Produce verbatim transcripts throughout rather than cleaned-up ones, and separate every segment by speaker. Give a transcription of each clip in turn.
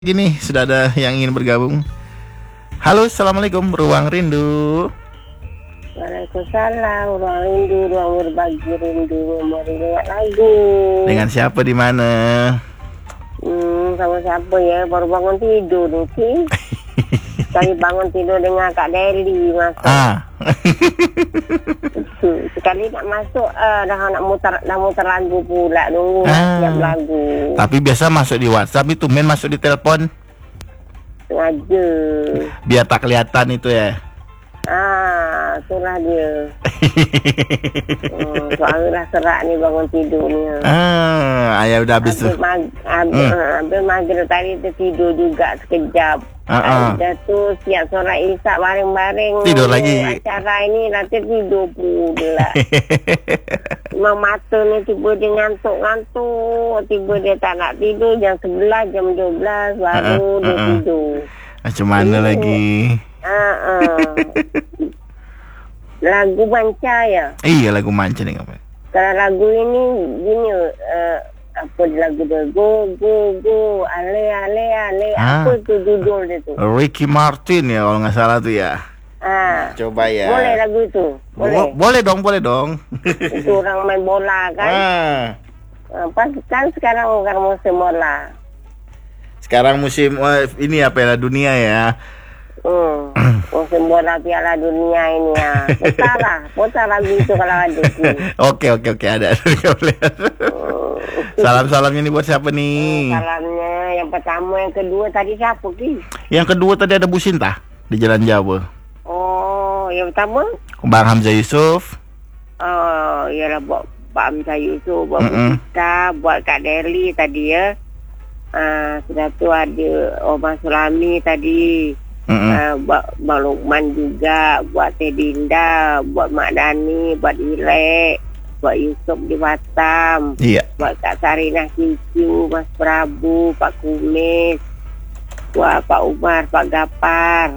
Speaker 1: Gini, sudah ada yang ingin bergabung. Halo, assalamualaikum, Ruang Rindu.
Speaker 2: Waalaikumsalam, Ruang Rindu, ruang berbagi rindu, mari dengar lagu.
Speaker 1: Dengan siapa di mana?
Speaker 2: Hmm, sama siapa ya? Baru bangun tidur nih, Ci. Sekali bangun tidur dengan Kak Deli masuk.
Speaker 1: Ah.
Speaker 2: Sekali nak masuk, uh, dah nak mutar, dah mutar lagu pula dulu.
Speaker 1: Ah.
Speaker 2: Siap lagu.
Speaker 1: Tapi biasa masuk di WhatsApp itu, main masuk di telepon.
Speaker 2: Sengaja.
Speaker 1: Biar tak kelihatan itu ya.
Speaker 2: Ah, itulah dia. hmm, soalnya serak ni bangun tidurnya.
Speaker 1: Ah, ayah udah habis
Speaker 2: Habis
Speaker 1: tuh.
Speaker 2: mag- habis,
Speaker 1: Hmm.
Speaker 2: uh, habis maghrib tadi tu tidur juga sekejap.
Speaker 1: Ah, ah.
Speaker 2: Dah tu siap solat isyak bareng-bareng.
Speaker 1: Tidur lagi.
Speaker 2: Acara ini nanti tidur pula. Memang mata ni tiba dia ngantuk-ngantuk. Tiba dia tak nak tidur jam sebelas, jam dua belas baru
Speaker 1: Ah, ah,
Speaker 2: dia
Speaker 1: ah, ah.
Speaker 2: tidur.
Speaker 1: Macam mana
Speaker 2: Hmm.
Speaker 1: lagi?
Speaker 2: Ah, ah. Lagu manca ya.
Speaker 1: Iya, lagu manca nih apa?
Speaker 2: Kalau lagu ini gini uh, apa lagu dia, go go go ale ale ale,
Speaker 1: Ah.
Speaker 2: apa tu judul dia tu?
Speaker 1: Ricky Martin ya kalau nggak salah tuh ya.
Speaker 2: Ah,
Speaker 1: Coba ya.
Speaker 2: boleh lagu itu? Boleh.
Speaker 1: Bo- boleh dong, boleh dong.
Speaker 2: Itu orang main bola kan?
Speaker 1: Ah.
Speaker 2: Ah, pas kan sekarang kan musim bola.
Speaker 1: Sekarang musim oh, ini ya Piala Dunia ya.
Speaker 2: Hmm. Musim bola Piala Dunia ini ya. Putar lah, putar lagu itu kalau ada.
Speaker 1: Oke oke oke ada. Salam-salamnya nih buat siapa nih?
Speaker 2: Salamnya yang pertama, yang kedua tadi siapa Ki?
Speaker 1: Yang kedua tadi ada Bu Sinta di Jalan Jawa.
Speaker 2: Oh, yang pertama?
Speaker 1: Bang Hamzah Yusuf.
Speaker 2: Oh, ialah buat Pak Amsa Yusuf, buat
Speaker 1: Mm-mm.
Speaker 2: kita, buat Kak Deli tadi ya. Ah, sudah tu ada Omar Sulami tadi.
Speaker 1: Mm-mm.
Speaker 2: Ah, buat Bang Lukman juga, buat Teh Dinda, buat Mak Dani, buat Ilek, buat Yusuf di Batam,
Speaker 1: Iya.
Speaker 2: buat Kak Sarinah Cicu, Mas Prabu, Pak Kumis, buat Pak Umar, Pak Gapar,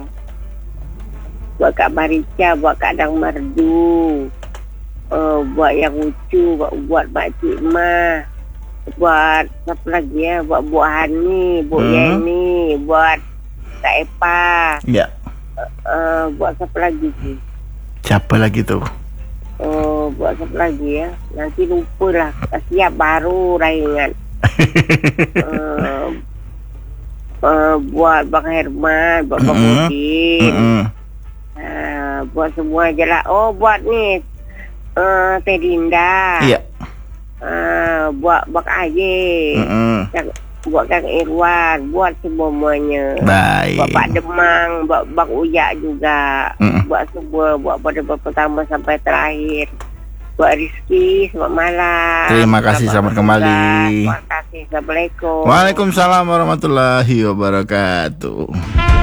Speaker 2: buat Kak Marica, buat Kak Dang Merdu, uh, buat yang lucu, buat, buat Mak Cik Ma, buat siapa lagi ya, buat Bu Hani, Bu
Speaker 1: Hmm.
Speaker 2: Yeni, buat Kak Epa,
Speaker 1: Iya.
Speaker 2: uh, buat siapa lagi sih?
Speaker 1: Siapa lagi tuh?
Speaker 2: Oh, buat siapa lagi ya? Nanti lupa lah. Siap baru dah ingat. uh, uh, buat Bang Herman, buat Bang
Speaker 1: Mm-mm.
Speaker 2: Udin,
Speaker 1: Mm-mm.
Speaker 2: uh, buat semua je lah. Oh, buat ni uh, Teh Dinda,
Speaker 1: Iya.
Speaker 2: uh, buat Bang Aye,
Speaker 1: Mm-mm.
Speaker 2: buat Kang Irwan, buat semuanya.
Speaker 1: Baik.
Speaker 2: Buat Pak Demang, buat Bang Uyak juga.
Speaker 1: Mm-mm.
Speaker 2: Buat semua, buat pada pertama sampai terakhir. Buat Rizky, selamat malam.
Speaker 1: Terima kasih, selamat kembali.
Speaker 2: Terima kasih, Assalamualaikum.
Speaker 1: Waalaikumsalam warahmatullahi wabarakatuh.